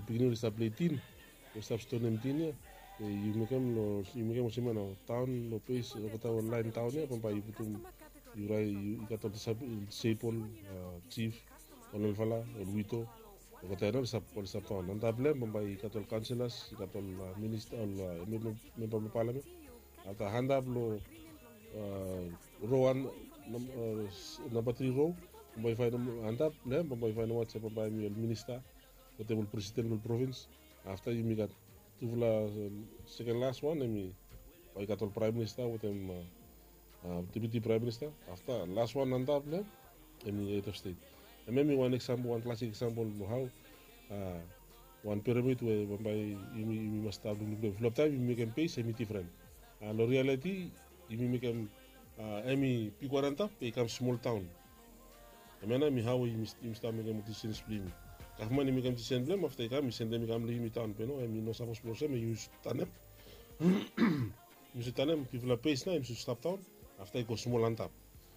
beginning stop 18 stop stone emtinia you make em semana town lo place lo kata online town ya pampai putum yurai you kata sepol chief onol fala olwito lo kata no stop town nanta blem pampai kata councillors kata minister member parliament ata handap lo rowan number 3 row pampai fai handap blem pampai fai no whatsapp pampai minister kata president del province after you got tuvula second last one emi I got prime minister with them deputy prime minister after last one nanda blem emi head of state and maybe one example one classic example of how one pyramid where by you must have develop time you make them pace emi different lo reality you make them emi p40 become small town amena mi how you must make them decisions blame Kahman imi kam tisen blem after kami sende mi kam limi town peno emi no sapos prosem use tanem use tanem people pace na use stop town after go small antap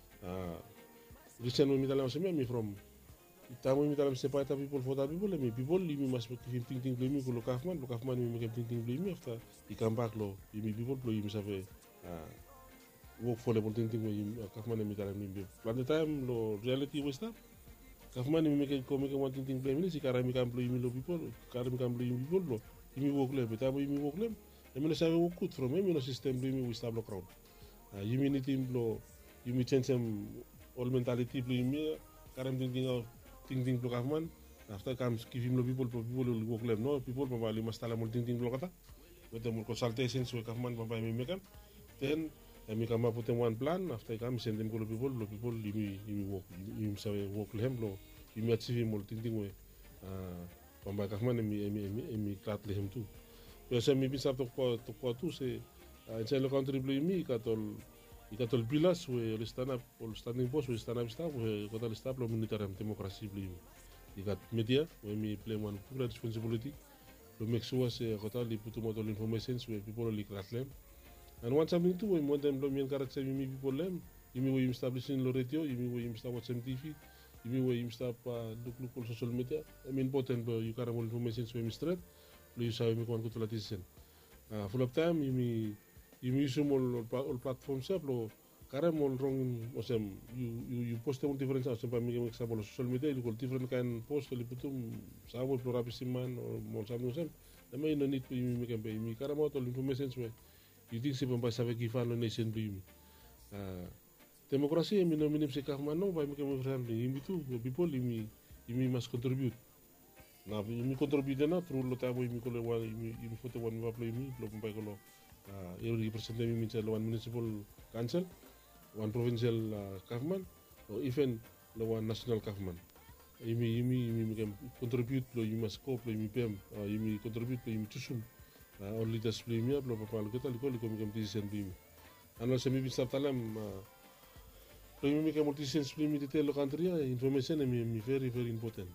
recent mi dalam semi mi from tamu mi dalam separate people for that people emi people limi mas think blemi ko lo Kahman mi kam think blemi after I come back lo imi people lo imi save work for the think Kahman mi dalam limi plan the time lo reality was that Kahman mi make one thing blame ni si karami kam blame lo people karami kam blame people lo imi work lem tamu imi work lem emi no save work from emi no system blame we stable crowd imi ni team lo imi change all mentality blame karam think lo Kahman after comes give him lo people work lem no people pabali mas tala mo think lo kata with more consultations with Kahman pabali mi make then emi come up with one plan after come send them to people imi work imi save work lem lo imi achieve mo think we pamba Kahman emi klat lem tu pero mi bisa to tu se en lo contribui mi katol bilas we standing post we stand up staff we kota staff lo military democracy bli ikat media we mi play one pura responsibility lo make sure se kota li putu model information we people li klat lem and one something too we want them lo mien karakter mi people lem imi we establishing lo radio imi we stop watching TV imi we stop look social media important you carry more information so mi straight lo you sabe mi kon ko la tisen full of time imi sumol all platforms lo carry more wrong osem you post one different osem pa mi example social media you call different kind post li putum sabo pro rapisiman or mo sabe osem may no need to imi campaign mi carry more all information so you think se pampa sabe kifan lo nation bimi demokrasi emi no minim se Kahman no vai mi kemo friendly imi tu people imi must contribute na imi contribute na through lo tabo imi ko le wa imi foto one wa play imi lo pampa ko lo eu represent imi sa one municipal council one provincial Kahman or even lo one national Kahman imi kem contribute lo imi scope lo imi pem imi contribute lo imi tusum only the premium lo papa lo kita liko kem decision bimi ano semi bisa talam lo imi kem decision bimi detail lo country information imi very important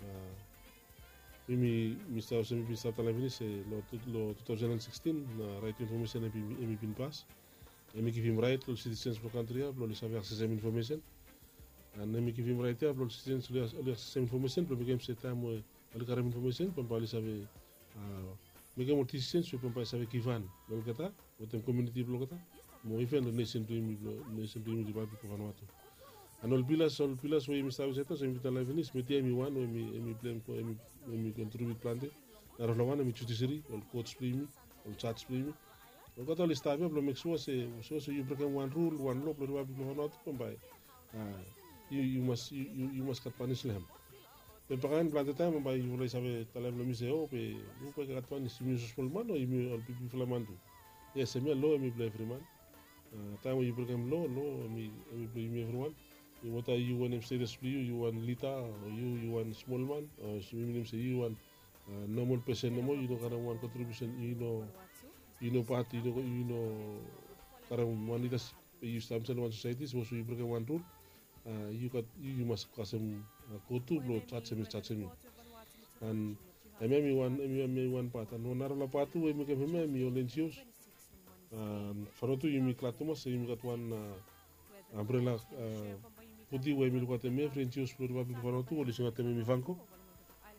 imi mista semi bisa talam ini se lo 2016 right information imi bin pass imi give him right lo citizens lo country lo li sabe access information and imi give him right lo citizens lo access information lo kem se tamo lo karam information papa li sabe Mega mortician so pampa sabe kivan lo kata otem community lo kata mo even the nation to mi ba ko Vanuatu anol pilas so mi sabe seta so invita la venis meti mi one mi plan ko mi contribute plante na lo wana mi chutisiri ol coach primi ol chat primi lo kata le stabe lo make sure se you break one rule one law lo ba ko Vanuatu pampa you must cut punish them Pepakan planta time ba you le sabe talem lo miseo pe u pe gatwan si mi sus polmano y mi al pipi flamandu yes mi lo mi play freeman time you program lo mi play mi freeman you what you want to say this you want lita or you want small man or si mi say you want normal person no more you don't want contribution you know part you know karam manitas you stamp one society so you program one rule you must custom go to blow touch me and emi one part and one la part we make me olencios farotu yumi klatomo se yumi kat one umbrella pudi we mi kwate me frencios pro ba farotu oli singa teme mi fanko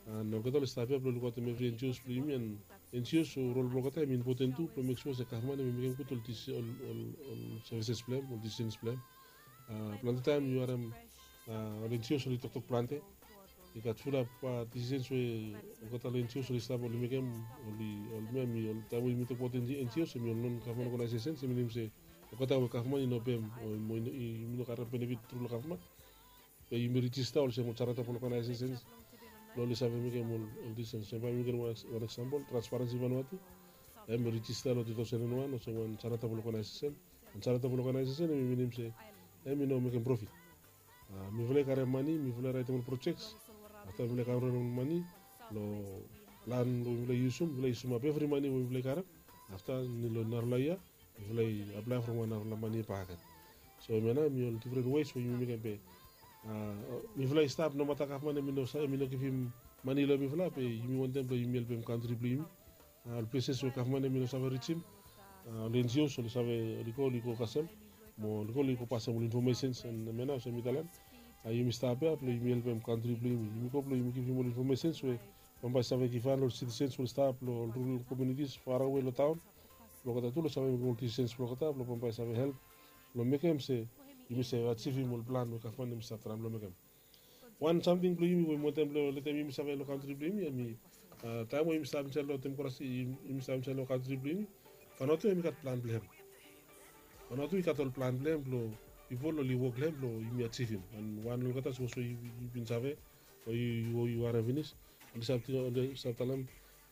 no kata le staff lo kata me NGOs plimian NGOs so role lo kata min potentu pro make sure se kahman mi megen kutol tis all services plan all decisions plan planta time you are NGOs so tok plante ikat fula pa decisions we kata le NGOs so staff lo megen oli mi ol tamu mi to potentu NGOs mi non kahman organization se minim se kata we kahman no pem mo no kara benefit tru lo kahman e mi register ol se mo charata por organization lo le sabe que mol dicen se va mi que un example transparency Vanuatu me register lo tito sene no se wan charata por organization un charata por organization mi minim se mi no me can profit mi vole kare mani mi vole right mon projects hasta vole kare mani lo plan lo vole yusum every money we vole kare hasta ni lo narlaya vole apply for one la mani packet so mena mi all different ways we mi can pay mi vla stop no mata kahman mi no kifim manila mi vla pe mi wontem pe mi elpem country blim al pese so kahman mi no sabe richim lenzio so sabe liko kasem mo liko pasa mo information en mena so mi talan ay mi stop pe mi elpem country blim mi ko mi kifim mo information so pamba sabe kifan los citizens will stop lo rural communities far away lo town lo kata tu lo sabe mo citizens lo kata lo pamba sabe help lo mekem se mi se achieve mo plan mo kahman mi sa tram lo mekem one something blimi we montem lo le temi mi sabe lo country blimi mi tamo mi sabe lo tem korasi mi sabe lo country blimi fanoto mi kat plan blem fanoto mi kat plan blem lo people lo li work blem lo mi achieve and one lo kata so bin sabe o you are finish on the talam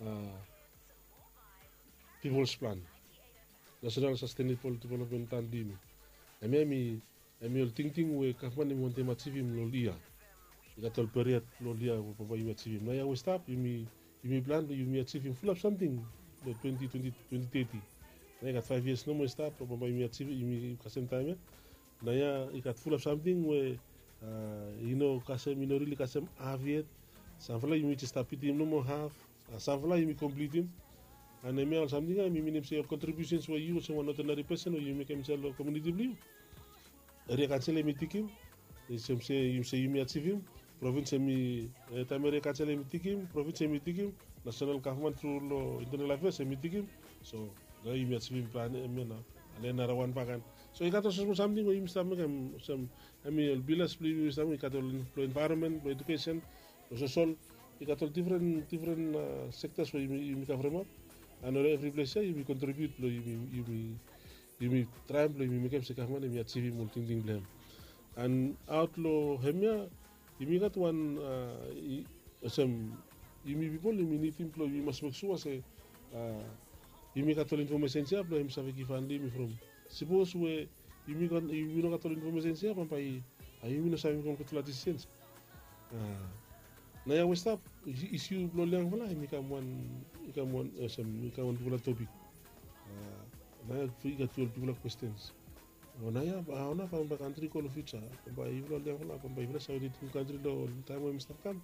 people's plan national sustainable development plan dimi emi ol ting we kahman mo te achieve lo lia gatol period lo lia ko pa you achieve na ya we stop you plan you achieve full of something the 2030 na got 5 years no more stop pa you achieve you kasem time na ya got full of something we kasem really kasem aviet sanfala you stop it no more half sanfala you complete him and emi al something I mean say contributions were you so one ordinary person or you make him sell community blue rekansele mitikim semse yumse yumi achievim province mi tamere kansele mitikim province mitikim national government through lo internal affairs mitikim so ga yumi achievim plan emena alena rawan pakan so ikato so something yumi stam some bilas please stam ikato lo environment lo education lo social ikato different sectors yumi kavrema and every place yumi contribute lo yumi tribe lo yumi kem se kahman yumi achieve multing blem and outlo hemia yumi gat one some yumi people yumi need employ yumi mas maksua se yumi gat all information siap lo yumi save kifandi mi from suppose we yumi no gat all information siap pampai yumi no save kom kutula decisions na ya we stop issue lo liang wala yumi kam one pula topic na figa people questions onaya ona pa country ko lo future pa iblo le wala pa iblo saudi country do time we mr kam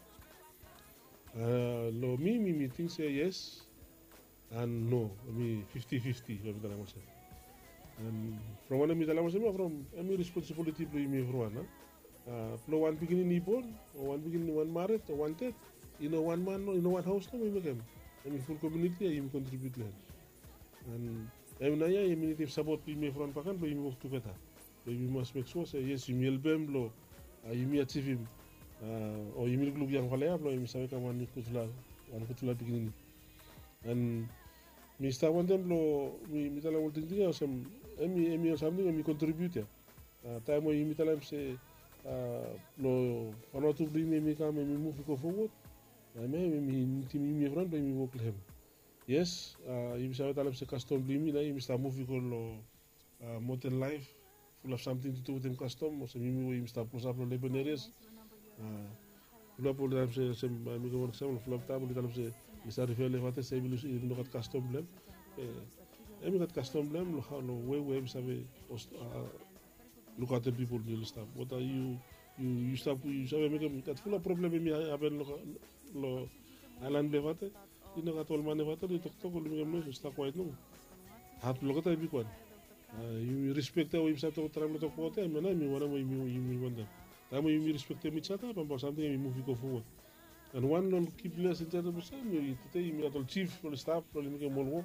lo mi think say yes and no me 50-50 lo bidala mo and from one mi dala mo from mi responsibility pro mi everyone pro one beginning ni bon one beginning one married or one dead one man one house no mi make em full community I contribute land and naya yemi support me from pakan lo yimi work together lo yimi must make sure say yes yimi elbem lo yimi achieve o yimi glug yang wala lo yimi sabe kaman kutula beginning and mi sta wandem lo mi tala wolting dia some emi something mi contribute time yimi tala se lo fanotu bring mi kam mi move go forward mi team mi friend lo yimi work lem yes, you sabe talab se custom blimi na you sta movie con lo modern life full of something to do with them custom o se mimi you sta posa pro le beneres lo por talab se mi ko example full of table talab se sta rifele fate se mi no kat custom blem mi kat custom blem lo we sabe look at the people you stop what are you stop you sabe mi kat full of problem mi aben lo island be fate ino katol mane vato di tok lo mi sta quiet no hat lo kata bi kwan you respect o im sa to tram lo to pote mena mi wana mi wanda tamo mi respect mi chata pa something mi move go forward and one lol keep less in terms of same you today you got all chief for staff for limike molwo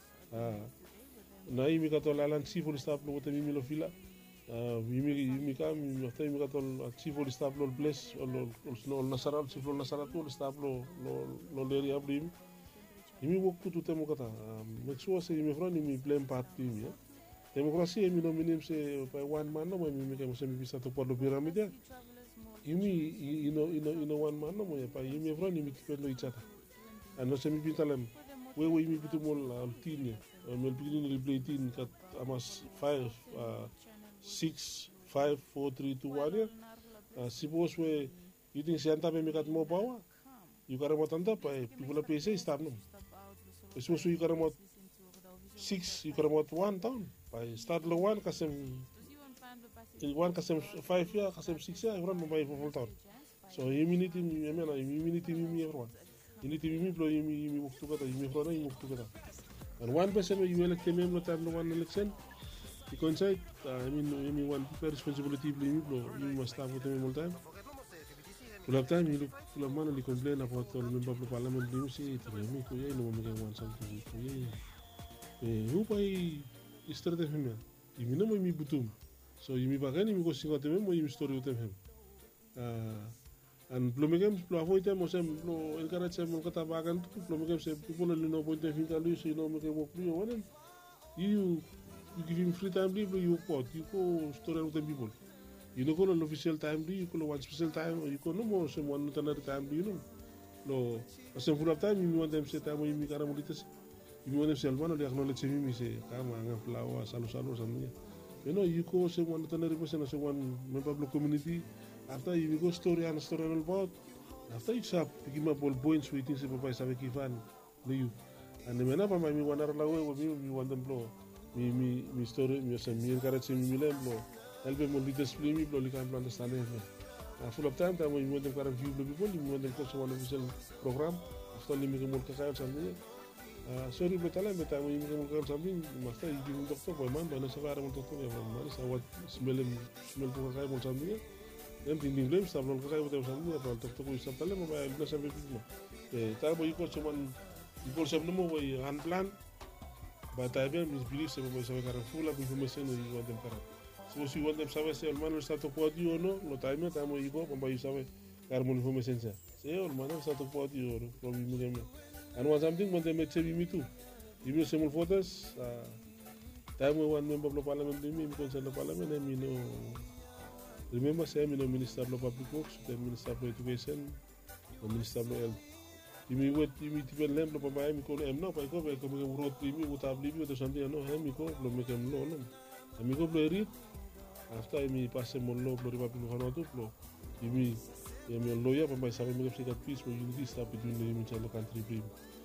na imi got all alan chief for staff lo temi milo fila imi kam imi got all chief for staff lo bless all nasaral chief lo nasaratu staff lo leri abrim imi work tu temo kata make sure say imi fran imi blame part imi demokrasi imi nominim se pa one man no imi kem se mi bisa to por lo piramide imi one man no mo pa imi fran imi tipelo ichata ano se mi pintalem we imi pitu mol altini mel pikini replay tin kat amas 5 6 5 4 3 2 1 suppose we eating senta pe mi kat mo pawa you got mo tanda pa people pe se stop no suppose you got mo 6 you got mo 1 town pa start lo 1 kasem in 1 kasem 5 ya kasem 6 ya ron mo bay full town so immunity mi mena immunity mi everyone immunity mi blo mi waktu kata mi fro mi waktu kata and one person you elect them lo time one election you can say I mean one people responsibility mi blo you must have with them all time all time you look man li complain about the member of parliament you see it me ko ye no me can want something ko ye who pay yesterday him you know me butum so you me bagani mi ko singa tem mo you story utem him and plumegem plo avoite mo sem plo encourage sem kata bagan tu plumegem se people li no point finka lu so no me ke mo plo wonen you give him free time li you pot you ko story utem people you know ko lo official time li you ko lo one special time you ko no mo sem one another time li no lo sem full of time you want them se time mi kara molites you want them se almano li acknowledge mi se kama nga flower salu samnya you know you ko se one another person se one member of the community after you go story and story all about after you sap pigima ball points waiting se papa sabe kifan you and mena pa mi wanar la we want them blow mi story mi se mi encourage mi lem blow help mo leaders play mi blow li kan understand full of time we want them kind of view people we want them to one official program after li mi mo ka ka samnya sorry betala beta mo mi mo ka samnya masta yi mi doctor boy man ba na sa fara mo doctor ya man sa wat smell ko ka mo samnya em tin nim lem sabon ko kay wote samnya ba to ko isam tale mo ba na sabe mo ta bo iko soman iko sam no mo way han plan ba ta be mis belief se mo sabe kara full of information you want them kara so si want them sabe se el mano está to podi o no lo time ta mo iko ba you sabe kara mo information se el mano está to podi o no mi mo game and one something when they met se mi tu you se mo photos time one member of the parliament mi ko se the parliament mi no remember say I'm Minister of Public Works, the Minister of Education, the Minister of Health. You wait, you even lem lo pamay mi ko em no pa ko be ko mi road primi utabli bi to something no he mi ko lo me kem lo no. Mi ko read after mi passe mon lo lo riba pino hano to lo. Mi lo ya pamay sabe mi ko sikat peace mo unity stop between the mi country primi.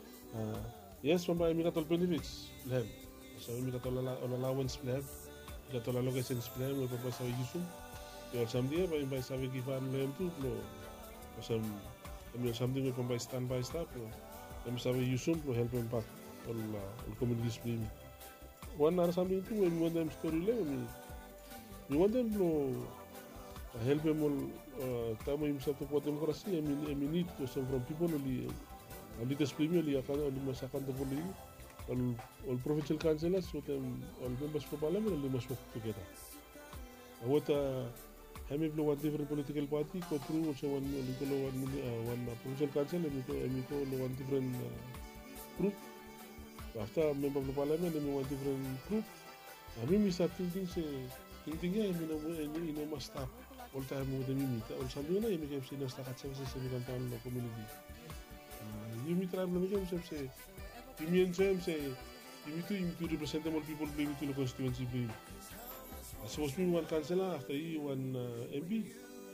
Yes pamay mi ka tol benefits lem. Sabe mi ka tol allowance lem. Mi ka tol allocation lem mo pamay sabe yusum. Yo samdia ba sabe gifan lem tu lo sam em something we by stand by stop lo em sabe yusum lo help em back all community spring one are something tu we want them story le we want them lo help em all tamo im sa to po demokrasi em need to some from people li ali te spring li akan ali masakan to poli all provincial councillors so them all members for parliament li mas work together what Hemi blow one different political party go through also one provincial council and go one different group. After member of the parliament and one different group. I mean we start thinking yeah you know must stop all time with the meet. All something you make say no start at services in the community. You meet try make say you mean say you to represent all people bring to the constituency bring. Supposed to be one councillor after you one MP.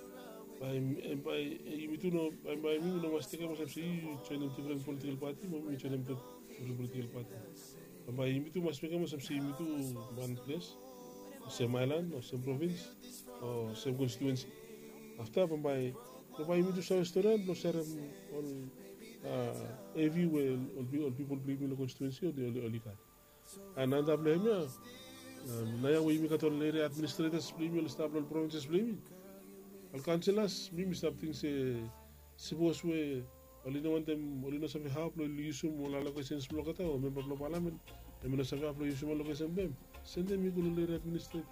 By you know by me no must take a you join them different political party, me join them different political party. By you must make a you to one place, same island or same province or same constituency. After by you to some restaurant, no share on everywhere all people believe in the constituency or the Olika. And another blame naya we mi katol area administrators blame el stable provinces blame al councillors mi something se suppose we oli no sabi hap lo yusum mo location lo kata o member lo parliament emi no sabi hap lo yusum location bem sende mi kulo le administrator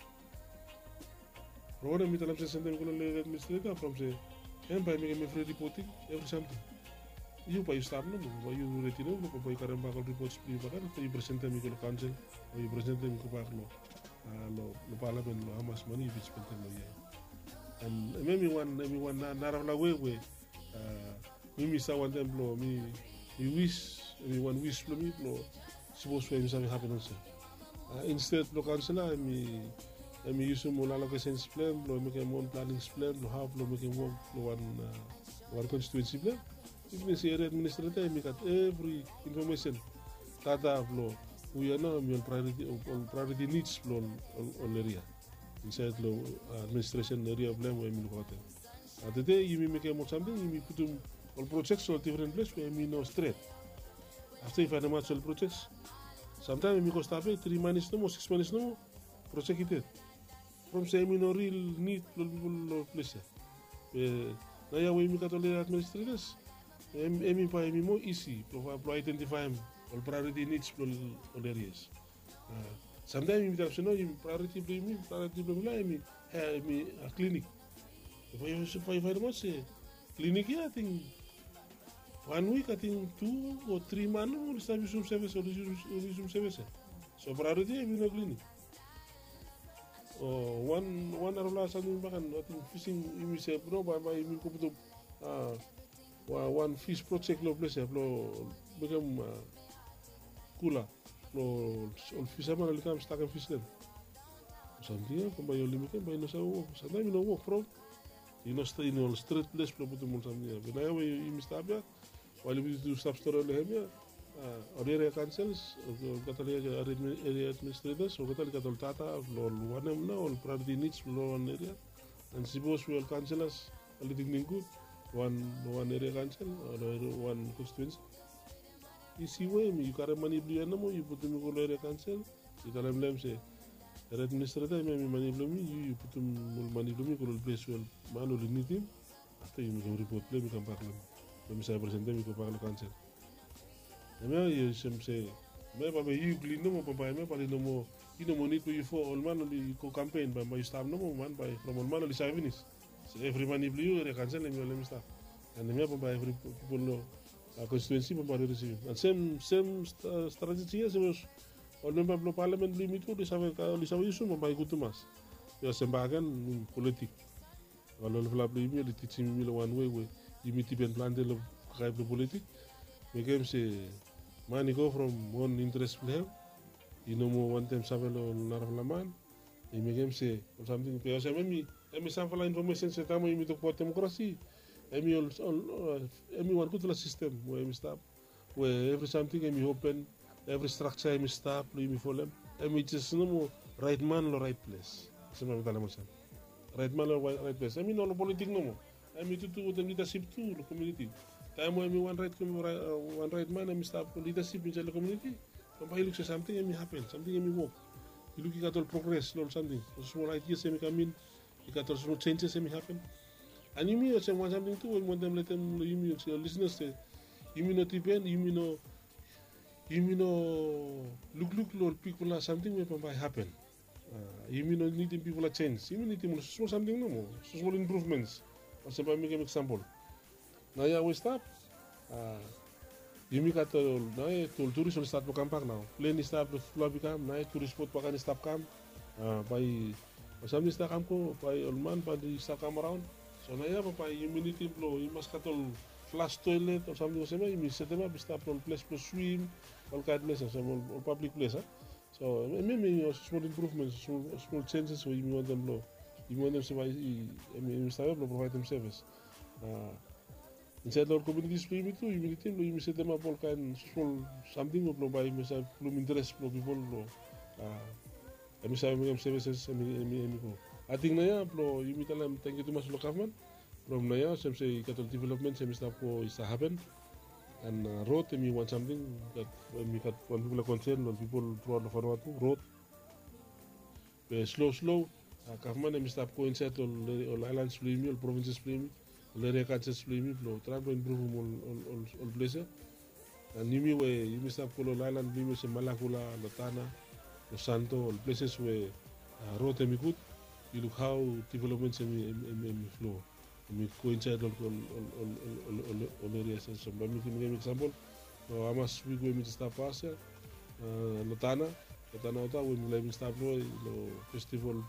rona mi talam se sende mi kulo le administrator from se em by me free reporting every something you pa you start no ba you retiro no pa karam ba reports pri ba kan you present mi kulo council o you present mi ko pa lo parliament lo amas money which spent lo ya and everyone na we mimi sa one time lo mi wish everyone wish lo mi lo supposed to be happen also instead lo kansela mi use mo la location plan lo mi ke mon planning plan lo have lo mi ke work lo one constituency plan even si area administrator mi kat every information tata lo we are no mi priority needs lo area inside lo administration area plan we mi lo hotel today you make something you put all projects on different place where me no straight after if I know all projects sometimes me cost 3 months no 6 months no project it from say me no real need lo place na ya we me katole administrators emi pa emi mo easy to identify all priority needs all areas sometimes me tell no priority problem la emi a clinic if I must say clinic I think 1 week I think 2 or 3 months will start some service or resume service so priority emi no clinic one arola something back and I think fishing emi say no by emi ko puto one fish project lo place lo become kula lo fish ama lo kam stack fish len something pa yo limit pa no sa sometimes no work from you know stay in all street place lo puto mo something but now we mistabia while we do stop store le hemia area councils katalia area administrators o katalia katol tata lo one na all priority needs lo one area and suppose we all councillors a little good one area council or one constituency isi way you carry money blue na mo you put me ko area council you tell them say area administrator me money blue me you put money blue me ko place well man or anything after you me report play me come back me say present me ko back lo council me you say me pa me you clean no mo pa me pa no mo you no mo need to you for all man ko campaign ba you start no mo man by from all man li 7 minutes so every money blue area council me let me start and me pa every people no constituency pa receive and same strategy as was all member of parliament limit ko di sabe isu mo pa ikutu mas yo sembagan politik kalau lo flap limit di teaching mi lo one way you meet ben plan de lo kai politik me game se money go from one interest plan you know mo one time sabe lo naraf laman e me game se something pe o se me sample information se tamo imi to demokrasi emi one good system where emi stop where every something emi open every structure emi stop lo emi folem emi just no right man lo right place sama betala mo right man lo right place emi no lo politik no mo emi tutu leadership tu lo community time emi one right man emi stop leadership in the community pampai look something emi happen something emi work you look at all progress lo something small ideas emi come in you got all small changes emi happen and you mean something too when them let them you mean your listeners say you mean not even you mean look Lord people are something may happen you mean not needing people to change you mean need small something no more small improvements or say make an example now yeah we stop you mean got now to tourist will start to come back now plane start to flow become now tourist spot pakan stop come by something start come ko by all man by the start come around so na ya pa immunity blow you must katol flush toilet or something like that you set them up stop all place to swim all kind places all public place so maybe small improvements small changes so you want them blow you want them so you start to provide them service inside our communities immunity blow you set them up all kind small something blow by myself blow interest blow people blow services I think na ya bro you meet them thank you too much lo government from na ya some say cattle development some stuff ko is happen and road me want something that me got when people are concerned when people throughout the Vanuatu road slow government me stuff ko inside all islands play all provinces play area catches play blo try to improve all place and you stop kolo island nimi se Malakula Lotana Los Santo all places where rote mi good you look how developments in flow mi coincide all areas so let me give an example no amas we go mi stop pass Lotana ota we mi stop lo festival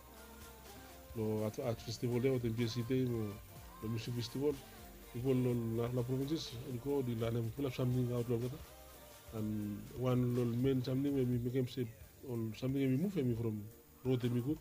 lo at festival de o city lo music festival people la provinces go di la nem pull up something out lo kata and one lo main something we became say on something we move me from road mi good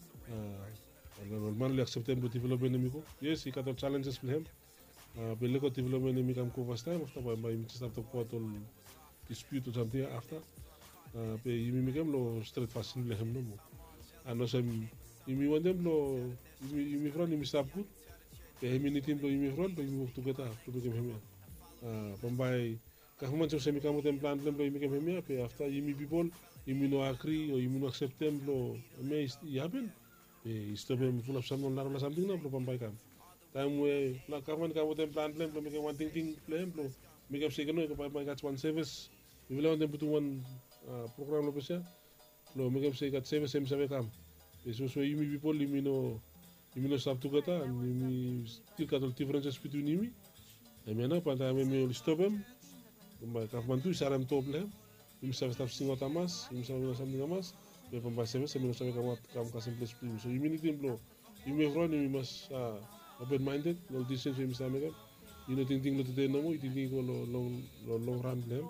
normal acceptable the development mi ko yes he got challenges with him belle ko development mi kam ko first time after by mi start to quote on dispute or something after pe mi became lo straight fashion le hem no mo ano sem mi wondem lo mi from mi stop good pe mi nitim lo mi from lo mi to geta to became him pambay kahman so semi kamu tem plan lo mi became him pe after mi people mi no agree or mi no accept them lo me happen stop him full of someone la something no problem by kam time we la kaman kamu tem plan lo mi one thing plan lo mi kam say no ko by got one service mi will on them to one program lo pesa lo mi kam say got service sem sabe kam eso so mi people mi no stop to gata mi still got differences between me mena pada mi stop him by kaman tu saram top le mi sabe stop singo tamas mi sabe no something tamas pe pamba service mi no sabe kam simple split so mi nitim lo mi run mi mas open minded no decisions mi sabe kam you know thinking lo today no mo thinking ko lo long run le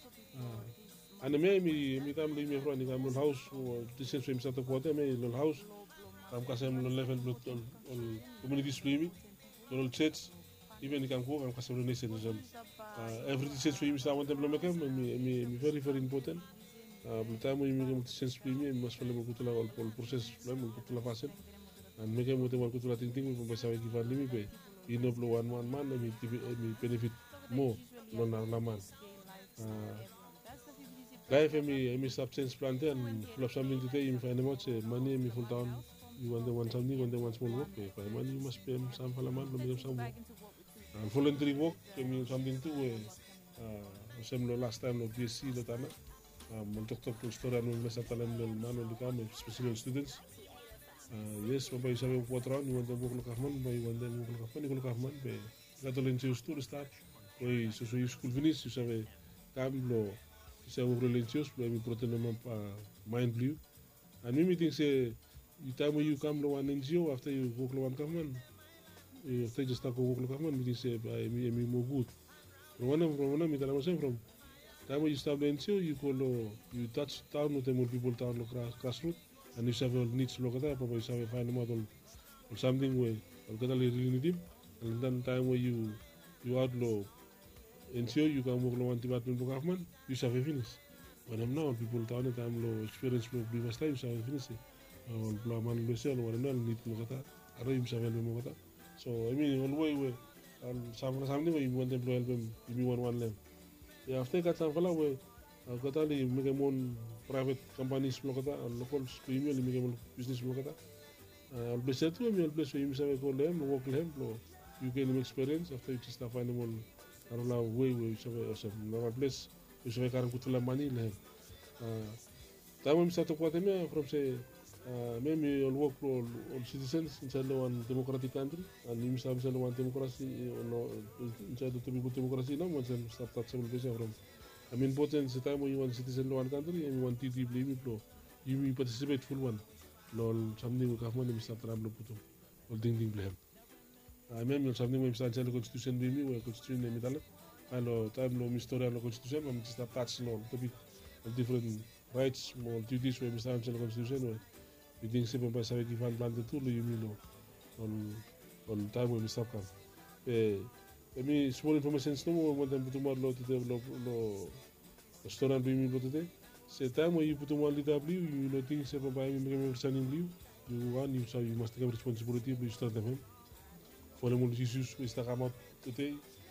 ana mi tam lo mi run ni kam house decisions mi sabe ko me lo house kam kasem lo level lo community streaming lo church even ni kam ko kam kasem lo nation every decision we must want to make me very very important time we make decisions we must follow all process plan kutula fase and make mo te kutula tinting we pasa we give limi pe ino blo one man me benefit mo lo na la man life mi substance planter and full of something today in find much money mi full down you want the one something want the one small work pe money you must pay some falaman lo me some voluntary work kami something tu sem lo last time lo BSc lo tana doktor story anu mesa talam lo mano di kami special students yes papa isa be 4 round you want the work lo kahman by one then work lo kahman be gatolin si story start oi so school finish you sabe kam lo isa work religious lo mi protein no mind blue and me meeting say you time you come lo one NGO after you work lo one kahman they just talk about local man. We say me more good. From one me tell myself from time you start NCO you call you touch town with more people town lo grassroots and you have all needs lo kata papa you have find them out or something where or kata really need him and then time where you outlaw NCO you can work lo one department lo government you have finish. When I'm now people town time lo experience lo be must you have finish. Or lo man lo sell or no need lo kata aro you have lo kata. So I mean, all way we something we want them to help them. Give me one lem. Yeah, after that, some fella we got only make them own private companies, local premium, make them business local. I'll be set to me. I'll place you say call them, work them, you gain them experience. After you just find them on, I don't know way we some another place. You say can't put the money them. Time we start to quote them from say. Maybe all work for all citizens inside one democratic country and you must have one democracy inside the typical democracy no once and start taxable from I mean important the time when you want citizen one country and you want to deeply you participate full one lol something we government we start ramlo puto all ding blame I mean something we start the constitution be me constitution me tal allo time lo historia lo constitution we start touch no topic different rights more duties we start the constitution we think se papa sabe que fan plan de tout you mean on time we stop kan mi small information no mo dem puto lo restaurant bi mi puto se time you puto mo LW you know things se papa mi me standing liu you want you so you must take responsibility you start them for the issues we start about today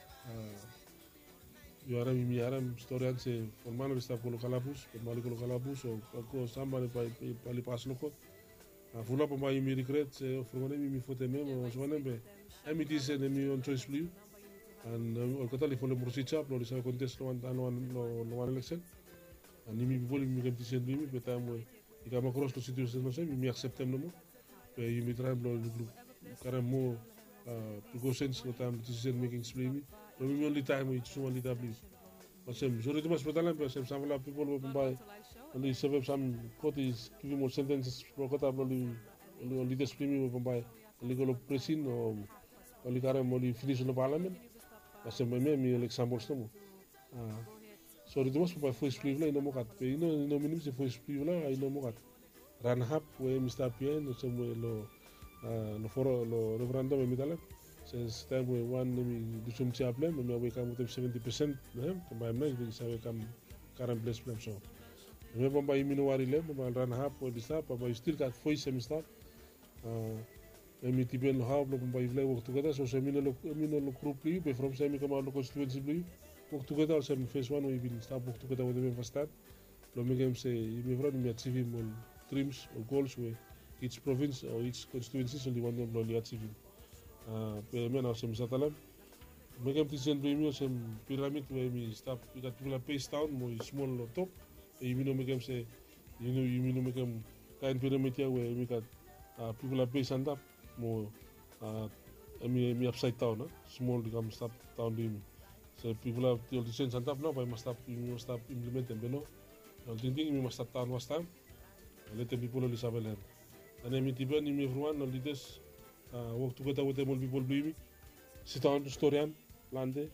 yo ahora mi restaurant se formano está con calabus o con samba para le paso loco funa pa mai mi regret se formane mi fote memo so vanembe emi tisen emi on choice blue and ol kata li follow procedure lo sa contest lo one election and imi people imi kem tisen blue pe time ikama cross lo situation no sem imi acceptem no mo pe imi tram lo karam mo go sense lo time decision making blue lo imi only time we just only that blue masem jori to mas petalam pe sem samla people wo pambai only sebab sam kotis give more sentences lo kata lo only this blue wo pambai only go presin o only karam only finish no parliament masem mi example sto sorry to mas pa first blue la ino mo kat pe ino minim se first blue la ino mo kat ran hap we Mr. Pien no sem lo foro lo referendum mi dale since time we one mi dusum chaple mi we kam 70% ne ba me di sa we kam karam place plan so me bomba imi no wari le bomba ran hap we disa pa ba still kat foi semester mi tiben lo hap lo bomba ivle wo together so semino lo group li be from semi kam lo constituency li wo together sem phase 1 we bin start wo together with the first lo me game say mi vro mi achieve mon dreams or goals where each province or each constituency only one them only achieving pe men awesome satalam megam tisen premium sem pyramid where me stop we got people pace down mo small lo top e you know megam say you know megam kind pyramid here where we got people pace and up mo me upside down small become stop down dim so people have the sense and up now but must stop implement them no thinking we must start down was time let the people only sabe learn and emi tiben imi everyone only this work together with them all people blue sit down historian lande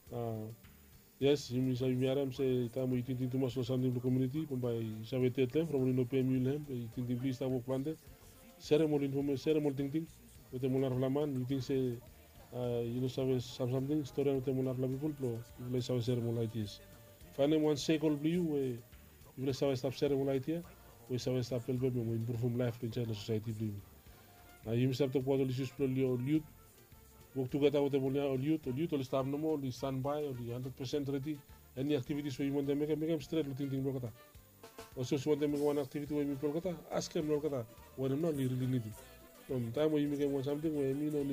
yes imi sa imi aram se tamu itintin tumas lo sanding the community pambai sabe tetlem from no pmu lem itintin please tamu plante ceremony information ceremony ting with the mular flaman you think say you know sabe something historian with the mular people lo sabe ceremony like this finally one cycle blue we you sabe stop ceremony like here we sabe stop pelbe mo improve life in the society blue na yim stop to pode lisus pro youth work together with the youth all staff no more stand by or 100% ready any activities we want them make straight looking blokata also want them one activity we blokata ask them blokata when no really need time we make one something we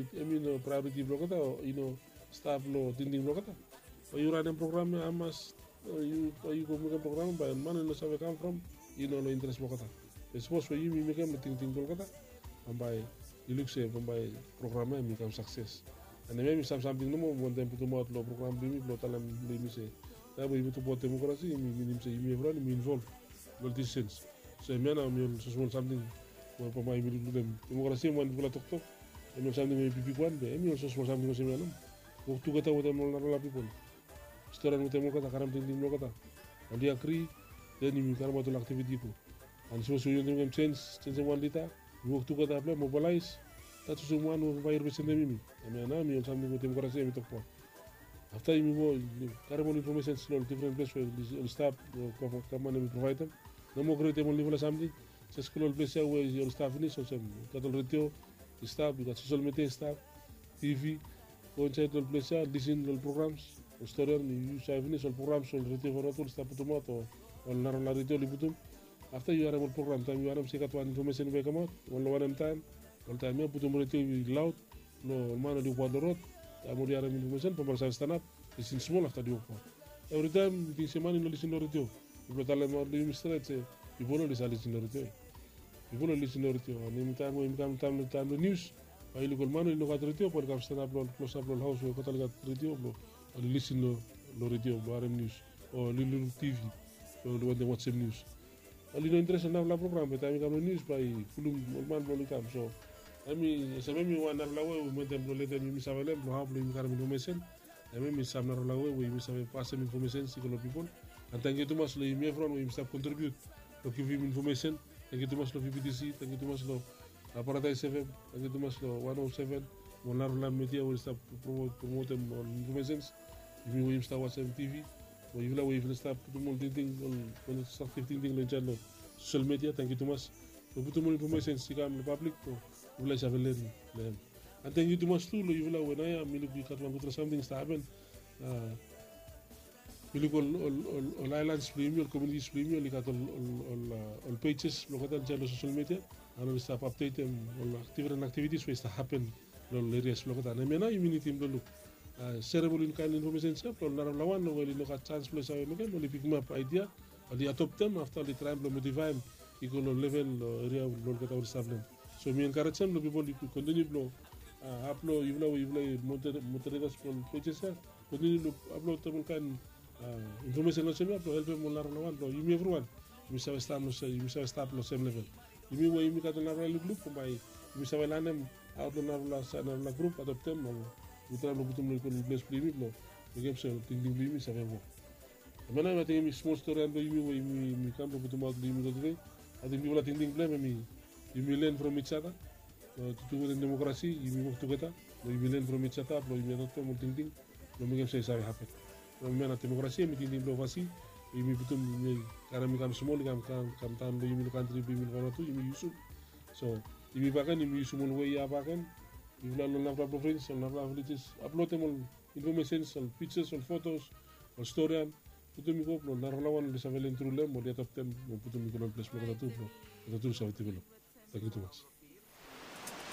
no priority blokata you know staff lo thinking blokata or you run a program amas you go make a program by man no sabe come from you know no interest blokata suppose we make them thinking blokata and by you look say by program me come success and maybe something no more when them put out lo program bimi lo talam bimi say that we to put democracy me say me everyone me involved politicians so me na me so something for my me them democracy one people talk me something me big one be me so something me say me no work together with them all people story with them kata karam ting mo kata and they agree then me karam to activity ko and so you them change one liter work together play mobilize that's someone who vai represent me na me something with democracy me talk after me go carbon information slow different place where staff come and provide them no more great them level something so school place where your staff finish so some cattle radio staff you got social media staff tv concert place listen to programs story you say finish all programs all radio for all staff tomato all la radio libutum after you are able program time you are able to information we come out one time all time you put radio loud no man do what the road I'm going to information for stand up listen small after the work every time you think money no listen to radio you tell them all the straight say people no listen to radio people no listen to radio and anytime we time the news I look man no got radio for come stand up close up house we got radio or listen to radio RM news or little TV or the WhatsApp news ali no interest na la program but I come news by fulum man bolu kam so ami sabemi wana la we mo dem lo leten mi savele no have lo karam information ami mi samna la we mi save pass information si ko people and thank you too much lo mi from we start contribute to give him information thank you too much lo PPTC thank you too much lo Paradise FM thank you too much lo 107 monar la media we start promote information we start WhatsApp TV we will start promote thing on start thing lo channel social media thank you too much lo put more information si kam public to we have learn and thank you too much too you will when I am look at one something happen you look all islands premium communities premium look at all pages look at channel social media and we start update them all different activities which happen lo areas lo kata na mena imini tim lo cerebral kan information sa lo naralawan lo wali lo ka chance lo sa mekan lo pick up idea ali atop them after the try lo motivate iko lo level lo area lo kata wal sablen so mi encourage them lo people to continue lo upload yuvla moderators lo pages sa continue lo upload tabul kan information lo semi upload help mo naralawan lo yumi everyone yumi sa start lo same level yumi wo yumi kata naralawan group kumbai yumi sa lanem out na la group atop them Bukan lo butum lo place primi lo. Begep so ting primi sa vemo. Mana mate mi small story ando mi campo butum out limi lo dve. Adi mi wala ting blame mi learn from each other. Tu tu demokrasi mi waktu kata. Mi learn from each other lo mi nato mo ting lo mi sa sa happen. Lo mi na demokrasi mi ting lo fasi. Mi butum mi karena mi kam small kam tam lo mi country mi lo tu mi yusuf. So mi bakan mi yusuf mo way ya bakan. Ivla lo navla province, lo navla villages, upload them all information, all pictures, all photos, all story. Putu mi ko lo narlawan le sa velen trulem, mo dia top tem, mo putu mi ko lo place mo kata tu, mo kata tu sa vitibelo. Thank you too much.